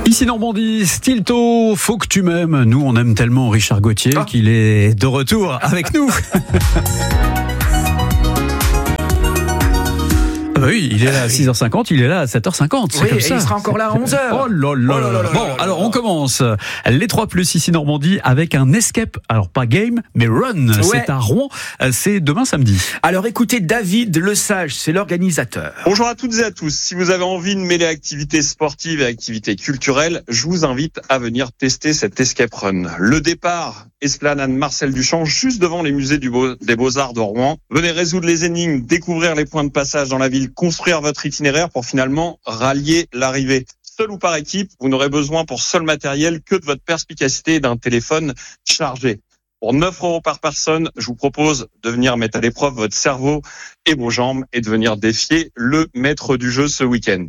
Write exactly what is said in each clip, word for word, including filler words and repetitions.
Ici Normandie, Stilto, faut que tu m'aimes. Nous, on aime tellement Richard Gauthier ah. qu'il est de retour avec nous. Ah bah oui, il est là à six heures cinquante, il est là à sept heures cinquante. C'est oui, comme et ça. Il sera encore là à onze heures. Oh là là, oh là, là, là Bon, là, là, alors là. on commence. Les trois plus ici Normandie avec un escape. Alors pas game, mais run. Ouais. C'est à Rouen. C'est demain samedi. Alors écoutez, David Lesage, c'est l'organisateur. Bonjour à toutes et à tous. Si vous avez envie de mêler activités sportives et activités culturelles, je vous invite à venir tester cet escape run. Le départ, esplanade Marcel Duchamp, juste devant les musées du Beau- des Beaux-Arts de Rouen. Venez résoudre les énigmes, découvrir les points de passage dans la ville, construire votre itinéraire pour finalement rallier l'arrivée. Seul ou par équipe, vous n'aurez besoin pour seul matériel que de votre perspicacité et d'un téléphone chargé. Pour neuf euros par personne, je vous propose de venir mettre à l'épreuve votre cerveau et vos jambes et de venir défier le maître du jeu ce week-end.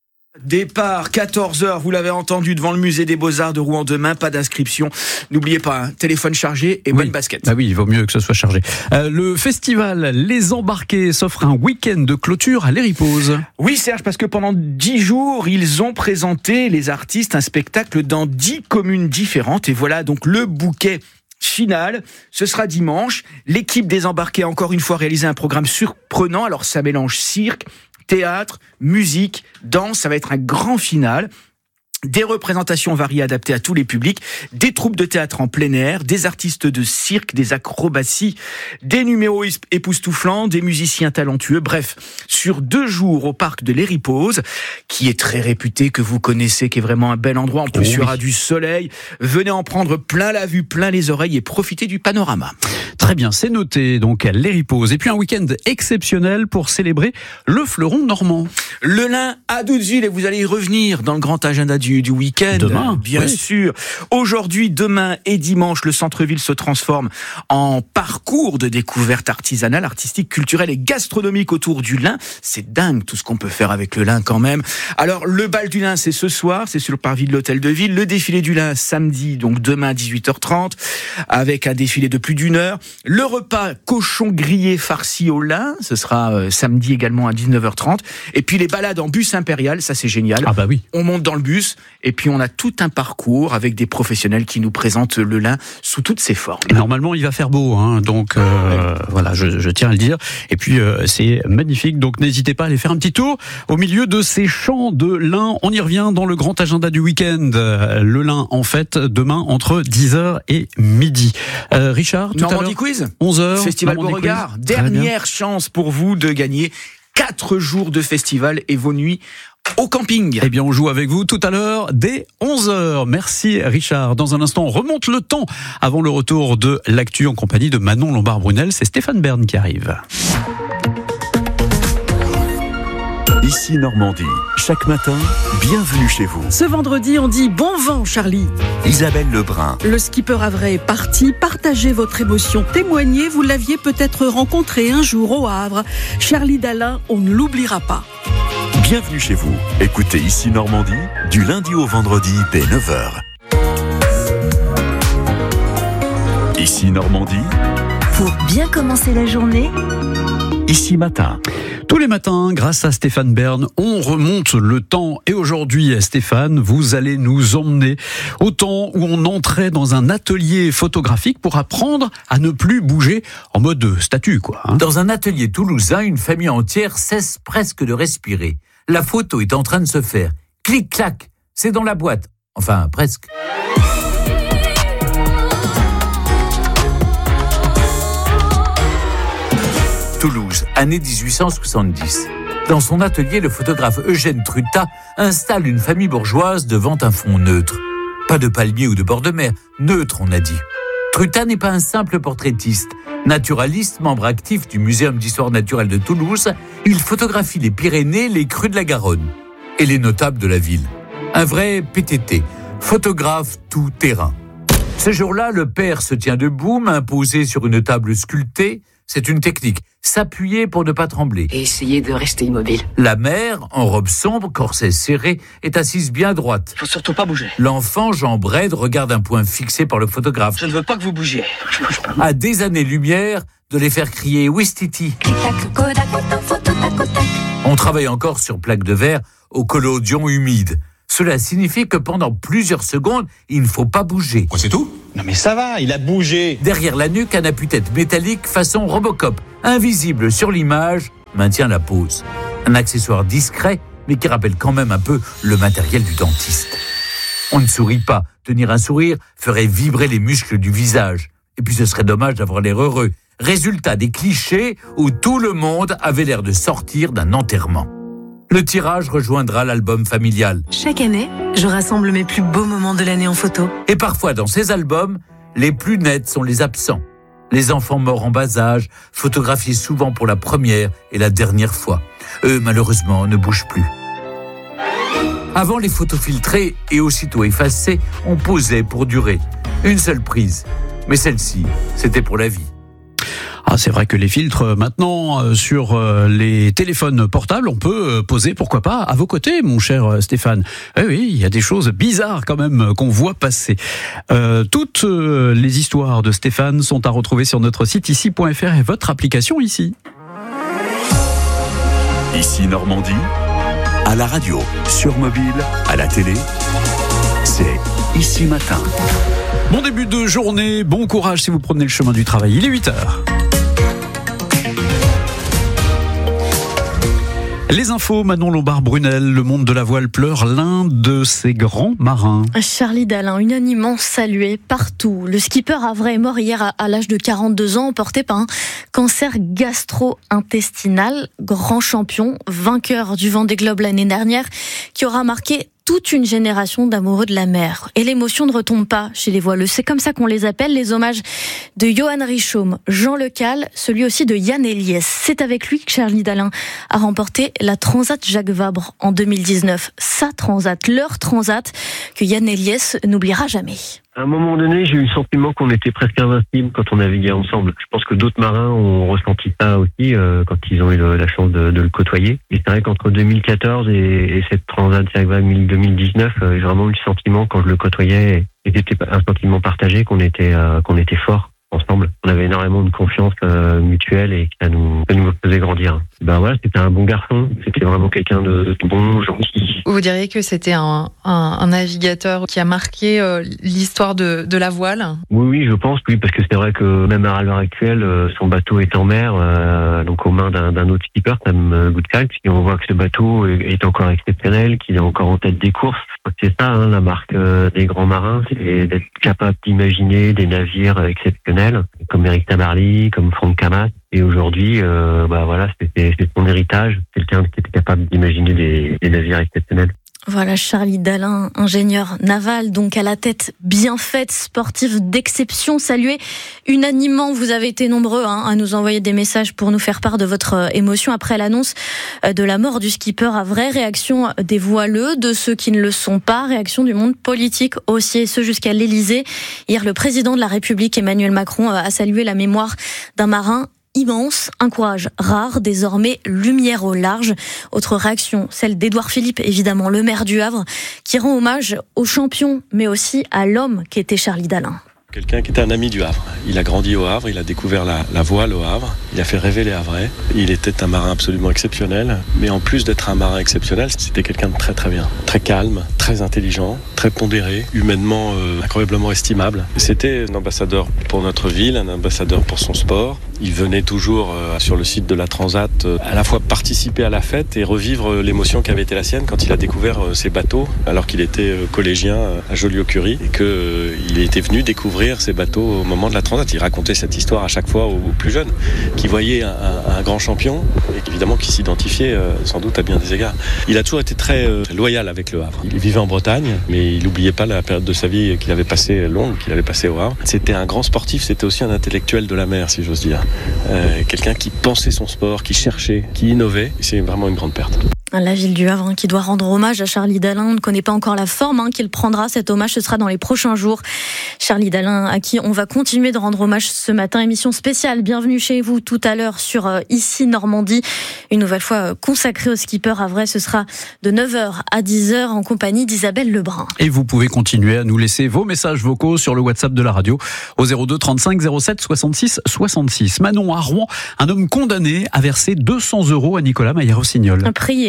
Départ, quatorze heures, vous l'avez entendu, devant le musée des Beaux-Arts de Rouen demain, pas d'inscription. N'oubliez pas, hein, téléphone chargé et oui. bonne basket. Ah oui, il vaut mieux que ce soit chargé. Euh, le festival Les Embarqués s'offre un week-end de clôture à l'Héripose. Oui Serge, parce que pendant dix jours, ils ont présenté, les artistes, un spectacle dans dix communes différentes. Et voilà donc le bouquet final, ce sera dimanche. L'équipe des Embarqués a encore une fois réalisé un programme surprenant. Alors ça mélange cirque, théâtre, musique, danse, ça va être un grand final. Des représentations variées adaptées à tous les publics, des troupes de théâtre en plein air, des artistes de cirque, des acrobaties, des numéros époustouflants, des musiciens talentueux. Bref, sur deux jours au parc de l'Héripose, qui est très réputé, que vous connaissez, qui est vraiment un bel endroit. En plus, oh oui. il y aura du soleil. Venez en prendre plein la vue, plein les oreilles et profitez du panorama. Très bien, c'est noté donc à l'Héripose. Et puis un week-end exceptionnel pour célébrer le fleuron normand. Le Lin à Douzeville, et vous allez y revenir dans le grand agenda du du week-end, demain, bien oui. sûr. Aujourd'hui, demain et dimanche, le centre-ville se transforme en parcours de découverte artisanale, artistique, culturelle et gastronomique autour du Lin. C'est dingue tout ce qu'on peut faire avec le Lin quand même. Alors, le bal du Lin, c'est ce soir, c'est sur le parvis de l'hôtel de ville. Le défilé du Lin, samedi, donc demain à dix-huit heures trente, avec un défilé de plus d'une heure. Le repas cochon grillé farci au Lin, ce sera euh, samedi également à dix-neuf heures trente. Et puis les balades en bus impérial, ça c'est génial. Ah bah oui. On monte dans le bus. Et puis on a tout un parcours avec des professionnels qui nous présentent le Lin sous toutes ses formes. Et normalement il va faire beau, hein, donc euh, ouais. voilà, je, je tiens à le dire. Et puis euh, c'est magnifique, donc n'hésitez pas à aller faire un petit tour au milieu de ces champs de Lin. On y revient dans le grand agenda du week-end. Le Lin en fête demain entre dix heures et midi. Euh, Richard, tout Normandie à l'heure, Quiz, onze heures, Festival Beauregard. Dernière chance pour vous de gagner quatre jours de festival et vos nuits au camping. Eh bien, on joue avec vous tout à l'heure dès onze heures. Merci Richard. Dans un instant, on remonte le temps avant le retour de l'actu en compagnie de Manon Lombard-Brunel. C'est Stéphane Bern qui arrive. Ici Normandie, chaque matin, bienvenue chez vous. Ce vendredi, on dit bon vent, Charlie. Isabelle Lebrun. Le skipper Havrais est parti. Partagez votre émotion. Témoignez, vous l'aviez peut-être rencontré un jour au Havre. Charlie Dalin, on ne l'oubliera pas. Bienvenue chez vous. Écoutez Ici Normandie, du lundi au vendredi dès neuf heures. Ici Normandie. Pour bien commencer la journée, Ici Matin. Tous les matins, grâce à Stéphane Bern, on remonte le temps. Et aujourd'hui, Stéphane, vous allez nous emmener au temps où on entrait dans un atelier photographique pour apprendre à ne plus bouger en mode statue, quoi. Hein. Dans un atelier toulousain, une famille entière cesse presque de respirer. La photo est en train de se faire. Clic-clac, c'est dans la boîte. Enfin, presque. Toulouse, année dix-huit cent soixante-dix. Dans son atelier, le photographe Eugène Trutat installe une famille bourgeoise devant un fond neutre. Pas de palmier ou de bord de mer, neutre on a dit. Trutat n'est pas un simple portraitiste. Naturaliste, membre actif du Muséum d'histoire naturelle de Toulouse, il photographie les Pyrénées, les crues de la Garonne et les notables de la ville. Un vrai P T T, photographe tout terrain. Ce jour-là, le père se tient debout, main posée sur une table sculptée. C'est une technique, s'appuyer pour ne pas trembler. Et essayer de rester immobile. La mère, en robe sombre, corset serré, est assise bien droite. Faut surtout pas bouger. L'enfant, jambes raides, regarde un point fixé par le photographe. Je ne veux pas que vous bougiez. Je bouge pas. À des années-lumière de les faire crier « Ouistiti ». On travaille encore sur plaque de verre au collodion humide. Cela signifie que pendant plusieurs secondes, il ne faut pas bouger. Quoi, c'est tout ? Non mais ça va, il a bougé. Derrière la nuque, un appui-tête métallique façon Robocop, invisible sur l'image, maintient la pose. Un accessoire discret, mais qui rappelle quand même un peu le matériel du dentiste. On ne sourit pas. Tenir un sourire ferait vibrer les muscles du visage. Et puis ce serait dommage d'avoir l'air heureux. Résultat des clichés où tout le monde avait l'air de sortir d'un enterrement. Le tirage rejoindra l'album familial. Chaque année, je rassemble mes plus beaux moments de l'année en photo. Et parfois, dans ces albums, les plus nets sont les absents. Les enfants morts en bas âge, photographiés souvent pour la première et la dernière fois. Eux, malheureusement, ne bougent plus. Avant, les photos filtrées et aussitôt effacées, on posait pour durer. Une seule prise. Mais celle-ci, c'était pour la vie. Ah, c'est vrai que les filtres, maintenant, euh, sur euh, les téléphones portables, on peut euh, poser, pourquoi pas, à vos côtés, mon cher euh, Stéphane. Eh oui, il y a des choses bizarres quand même euh, qu'on voit passer. Euh, toutes euh, les histoires de Stéphane sont à retrouver sur notre site ici point f r et votre application ici. Ici Normandie, à la radio, sur mobile, à la télé, c'est Ici Matin. Bon début de journée, bon courage si vous prenez le chemin du travail. Il est huit heures. Les infos, Manon Lombard-Brunel, le monde de la voile pleure l'un de ses grands marins. Charlie Dalin, unanimement salué partout. Le skipper havrais est mort hier à, à l'âge de quarante-deux ans, emporté par un cancer gastro-intestinal. Grand champion, vainqueur du Vendée Globe l'année dernière, qui aura marqué toute une génération d'amoureux de la mer. Et l'émotion ne retombe pas chez les voileux. C'est comme ça qu'on les appelle, les hommages de Johan Richaume, Jean Lecal, celui aussi de Yann Eliès. C'est avec lui que Charlie Dalin a remporté la Transat Jacques Vabre en deux mille dix-neuf. Sa Transat, leur Transat, que Yann Eliès n'oubliera jamais. À un moment donné, j'ai eu le sentiment qu'on était presque invincibles quand on naviguait ensemble. Je pense que d'autres marins ont ressenti ça aussi euh, quand ils ont eu le, la chance de, de le côtoyer. Et c'est vrai qu'entre deux mille quatorze et, et cette Transat Jacques Vabre deux mille dix-neuf, euh, j'ai vraiment eu le sentiment quand je le côtoyais, et c'était un sentiment partagé qu'on était euh, qu'on était forts ensemble. On avait énormément de confiance euh, mutuelle et ça nous, ça nous faisait grandir. Ben voilà, c'était un bon garçon, c'était vraiment quelqu'un de, de bon, gentil. Vous diriez que c'était un, un, un navigateur qui a marqué euh, l'histoire de, de la voile ? Oui, oui, je pense, oui, parce que c'est vrai que même à l'heure actuelle, euh, son bateau est en mer, euh, donc aux mains d'un, d'un autre skipper, Sam Goodkalk, et on voit que ce bateau est encore exceptionnel, qu'il est encore en tête des courses. C'est ça, hein, la marque euh, des grands marins, c'est d'être capable d'imaginer des navires exceptionnels, comme Eric Tabarly, comme Franck Camas. Et aujourd'hui, euh, bah voilà, c'est, c'est son héritage, quelqu'un qui était capable d'imaginer des, des navires exceptionnels. Voilà, Charlie Dalin, ingénieur naval, donc à la tête bien faite, sportif d'exception, salué unanimement. Vous avez été nombreux hein, à nous envoyer des messages pour nous faire part de votre émotion après l'annonce de la mort du skipper havrais. Réaction des voileux, de ceux qui ne le sont pas, réaction du monde politique aussi, et ce jusqu'à l'Élysée. Hier, le président de la République, Emmanuel Macron, a salué la mémoire d'un marin immense, un courage rare, désormais lumière au large. Autre réaction, celle d'Édouard Philippe, évidemment, le maire du Havre, qui rend hommage au champion, mais aussi à l'homme qu'était Charlie Dalin. Quelqu'un qui était un ami du Havre. Il a grandi au Havre, il a découvert la, la voile au Havre, il a fait rêver les Havrais. Il était un marin absolument exceptionnel, mais en plus d'être un marin exceptionnel, c'était quelqu'un de très très bien. Très calme, très intelligent, très pondéré, humainement euh, incroyablement estimable. C'était un ambassadeur pour notre ville, un ambassadeur pour son sport. Il venait toujours euh, sur le site de la Transat euh, à la fois participer à la fête et revivre l'émotion qui avait été la sienne quand il a découvert euh, ses bateaux, alors qu'il était euh, collégien euh, à Joliot-Curie et qu'il euh, était venu découvrir ces bateaux au moment de la Transat. Il racontait cette histoire à chaque fois aux plus jeunes, qui voyaient un, un, un grand champion et évidemment qui s'identifiait euh, sans doute à bien des égards. Il a toujours été très euh, loyal avec le Havre. Il vivait en Bretagne, mais il n'oubliait pas la période de sa vie qu'il avait passée longue, qu'il avait passée au Havre. C'était un grand sportif, c'était aussi un intellectuel de la mer, si j'ose dire. Euh, quelqu'un qui pensait son sport, qui cherchait, qui innovait. C'est vraiment une grande perte. La ville du Havre hein, qui doit rendre hommage à Charlie Dalin. On ne connaît pas encore la forme hein, qu'il prendra. Cet hommage, ce sera dans les prochains jours. Charlie Dalin, à qui on va continuer de rendre hommage ce matin. Émission spéciale. Bienvenue chez vous tout à l'heure sur euh, Ici Normandie. Une nouvelle fois euh, consacrée au skipper havrais. Ce sera de neuf heures à dix heures en compagnie d'Isabelle Lebrun. Et vous pouvez continuer à nous laisser vos messages vocaux sur le WhatsApp de la radio au zéro deux trente-cinq zéro sept soixante-six soixante-six. Manon, à Rouen, un homme condamné a versé deux cents euros à Nicolas Maillé-Rossignol. Prié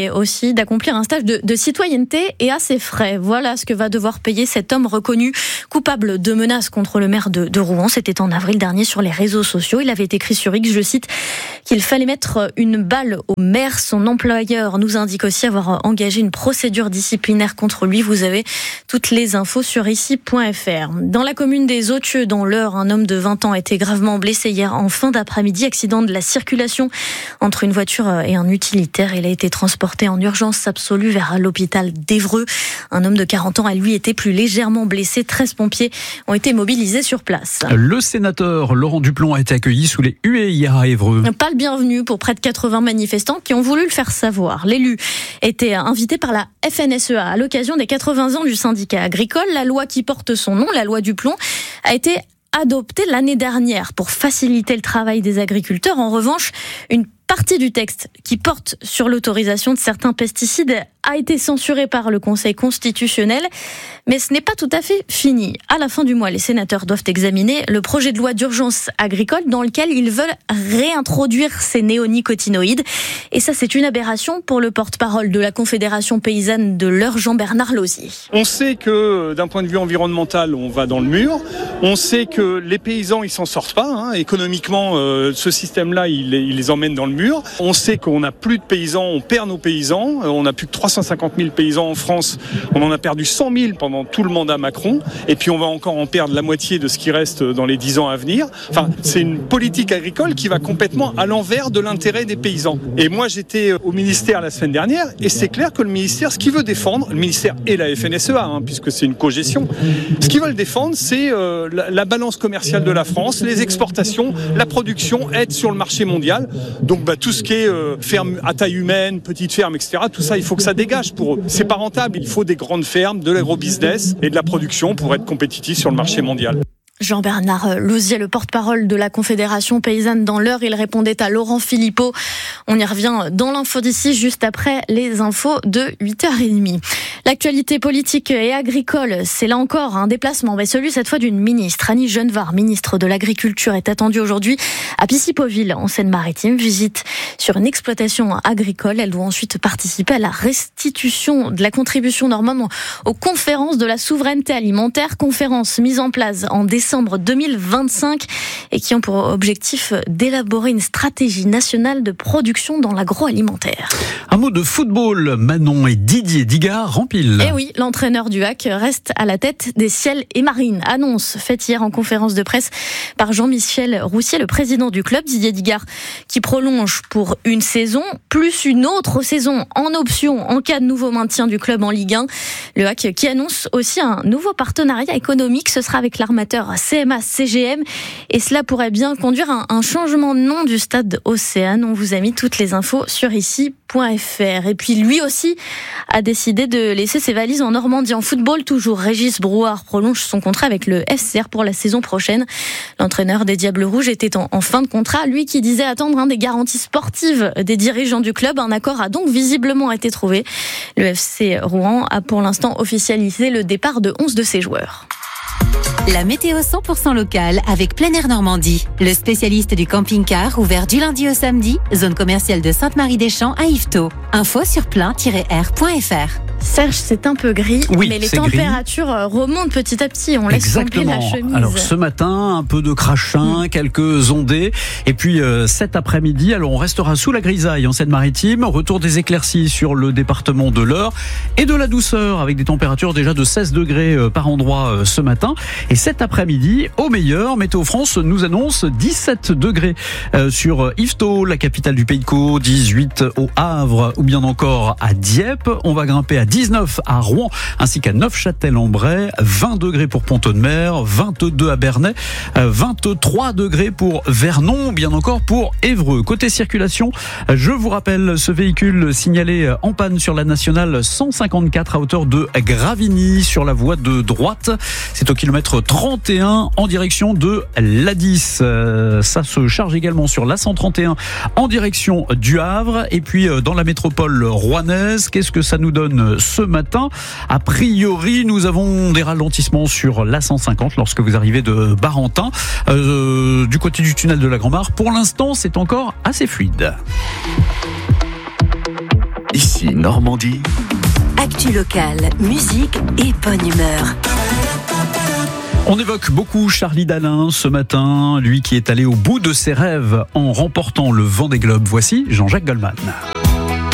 et aussi d'accomplir un stage de, de citoyenneté et à ses frais. Voilà ce que va devoir payer cet homme reconnu coupable de menaces contre le maire de, de Rouen. C'était en avril dernier sur les réseaux sociaux. Il avait écrit sur X, je cite, qu'il fallait mettre une balle au maire. Son employeur nous indique aussi avoir engagé une procédure disciplinaire contre lui. Vous avez toutes les infos sur ici point f r. Dans la commune des Authieux, dans l'Eure, un homme de vingt ans a été gravement blessé hier en fin d'après-midi. Accident de la circulation entre une voiture et un utilitaire. Il a été transporté en urgence absolue vers l'hôpital d'Évreux. Un homme de quarante ans a lui été plus légèrement blessé. treize pompiers ont été mobilisés sur place. Le sénateur Laurent Duplon a été accueilli sous les huées hier à Évreux. Pas le bienvenu pour près de quatre-vingts manifestants qui ont voulu le faire savoir. L'élu était invité par la F N S E A à l'occasion des quatre-vingts ans du syndicat agricole. La loi qui porte son nom, la loi Duplon, a été adoptée l'année dernière pour faciliter le travail des agriculteurs. En revanche, une partie du texte qui porte sur l'autorisation de certains pesticides a été censurée par le Conseil constitutionnel, mais ce n'est pas tout à fait fini. À la fin du mois, les sénateurs doivent examiner le projet de loi d'urgence agricole dans lequel ils veulent réintroduire ces néonicotinoïdes. Et ça, c'est une aberration pour le porte-parole de la Confédération paysanne de l'Eure, Jean-Bernard Lausier. On sait que d'un point de vue environnemental, on va dans le mur. On sait que les paysans, ils s'en sortent pas. Hein. Économiquement, euh, ce système-là, il, il les emmène dans le mur. On sait qu'on n'a plus de paysans, on perd nos paysans. On n'a plus que trois cent cinquante mille paysans en France. On en a perdu cent mille pendant tout le mandat Macron. Et puis on va encore en perdre la moitié de ce qui reste dans les dix ans à venir. Enfin, c'est une politique agricole qui va complètement à l'envers de l'intérêt des paysans. Et moi, j'étais au ministère la semaine dernière et c'est clair que le ministère, ce qu'il veut défendre, le ministère et la F N S E A, hein, puisque c'est une cogestion, ce qu'ils veulent défendre, c'est euh, la, la balance commerciale de la France, les exportations, la production, aide sur le marché mondial. Donc bah, tout ce qui est euh, ferme à taille humaine, petite ferme, et cetera, tout ça, il faut que ça dégage pour eux. C'est pas rentable. Il faut des grandes fermes, de l'agro-business et de la production pour être compétitif sur le marché mondial. Jean-Bernard Lausier, le porte-parole de la Confédération paysanne dans l'Eure, il répondait à Laurent Philippot. On y revient dans l'info d'ici, juste après les infos de huit heures trente. L'actualité politique et agricole, c'est là encore un déplacement, mais celui cette fois d'une ministre. Annie Genevard, ministre de l'Agriculture, est attendue aujourd'hui à Pissipoville, en Seine-Maritime. Visite sur une exploitation agricole. Elle doit ensuite participer à la restitution de la contribution normande aux conférences de la souveraineté alimentaire, conférences mises en place en décembre décembre deux mille vingt-cinq et qui ont pour objectif d'élaborer une stratégie nationale de production dans l'agroalimentaire. Un mot de football, Manon et Didier Digard rempilent. Eh oui, l'entraîneur du H A C reste à la tête des Ciels et Marines. Annonce faite hier en conférence de presse par Jean-Michel Roussier, le président du club. Didier Digard qui prolonge pour une saison, plus une autre saison en option en cas de nouveau maintien du club en Ligue un. Le H A C qui annonce aussi un nouveau partenariat économique, ce sera avec l'armateur C M A C G M et cela pourrait bien conduire à un changement de nom du stade Océane. On vous a mis toutes les infos sur ici point f r. Et puis lui aussi a décidé de laisser ses valises en Normandie. En football, toujours, Régis Brouard prolonge son contrat avec le F C R pour la saison prochaine. L'entraîneur des Diables Rouges était en, en fin de contrat. Lui qui disait attendre hein, des garanties sportives des dirigeants du club. Un accord a donc visiblement été trouvé. Le F C Rouen a pour l'instant officialisé le départ de onze de ses joueurs. La météo cent pour cent locale avec Plein Air Normandie. Le spécialiste du camping-car ouvert du lundi au samedi, zone commerciale de Sainte-Marie-des-Champs à Yvetot. Info sur plein tiret air point f r. Serge, c'est un peu gris, oui, mais les températures gris. remontent petit à petit. On laisse Exactement. tomber la chemise. Alors ce matin, un peu de crachin, mmh. quelques ondées. Et puis euh, cet après-midi, alors on restera sous la grisaille en Seine-Maritime. Retour des éclaircies sur le département de l'Eure et de la douceur avec des températures déjà de seize degrés euh, par endroit euh, ce matin. Et cet après-midi, au meilleur, Météo France nous annonce dix-sept degrés euh, sur Yvetot, la capitale du Pays de Caux, dix-huit au Havre ou bien encore à Dieppe. On va grimper à dix-neuf à Rouen ainsi qu'à Neufchâtel-en-Bray, vingt degrés pour Pont-de-Mer, vingt-deux à Bernay, vingt-trois degrés pour Vernon, bien encore pour Évreux. Côté circulation, je vous rappelle ce véhicule signalé en panne sur la nationale cent cinquante-quatre à hauteur de Gravigny sur la voie de droite. C'est au kilomètre trente et un en direction de l'A dix. Ça se charge également sur l'A cent trente et un en direction du Havre. Et puis dans la métropole rouennaise, qu'est-ce que ça nous donne ce matin? A priori, nous avons des ralentissements sur l'A cent cinquante lorsque vous arrivez de Barentin. Euh, du côté du tunnel de la Grand-Mare, pour l'instant, c'est encore assez fluide. Ici Normandie. Actu locale, musique et bonne humeur. On évoque beaucoup Charlie Dalin ce matin, lui qui est allé au bout de ses rêves en remportant le Vendée Globe. Voici Jean-Jacques Goldman.